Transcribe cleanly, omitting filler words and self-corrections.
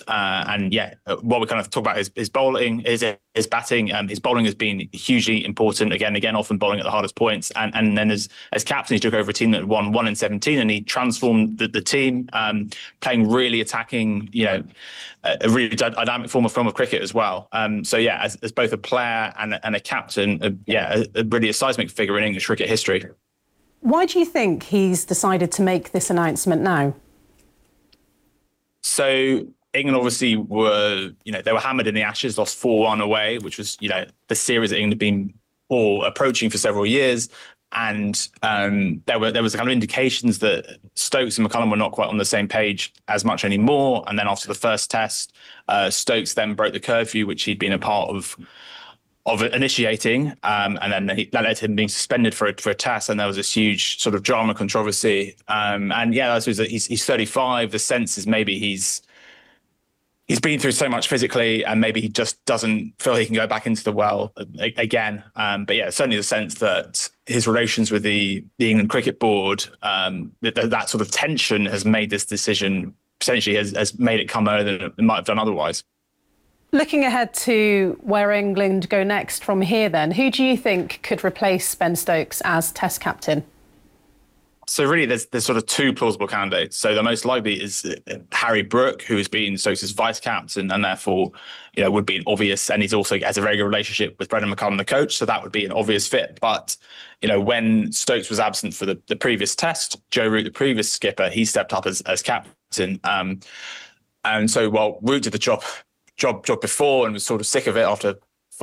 What we kind of talk about is his bowling, his batting. His bowling has been hugely important. Again, often bowling at the hardest points. And then as captain, he took over a team that won 1 in 17, and he transformed the team, playing really attacking, a really dynamic form of cricket as well. As both a player and a captain, really a seismic figure in English cricket history. Why do you think he's decided to make this announcement now? So England obviously they were hammered in the Ashes, lost 4-1 away, which was, the series that England had been approaching for several years. And there was kind of indications that Stokes and McCullum were not quite on the same page as much anymore. And then after the first test, Stokes then broke the curfew, which he'd been a part of initiating, and then that led to him being suspended for a test, and there was this huge sort of drama controversy. I suppose that he's 35. The sense is maybe he's been through so much physically, and maybe he just doesn't feel he can go back into the well again. Certainly the sense that his relations with the England Cricket Board, that sort of tension has made this decision, potentially has made it come earlier than it might have done otherwise. Looking ahead to where England go next from here then, who do you think could replace Ben Stokes as Test captain? So really, there's sort of two plausible candidates. So the most likely is Harry Brook, who has been Stokes' vice captain and therefore, would be an obvious, and he's also has a very good relationship with Brendan McCullum, the coach. So that would be an obvious fit. But, when Stokes was absent for the previous test, Joe Root, the previous skipper, he stepped up as captain. And so while Root did the job before and was sort of sick of it after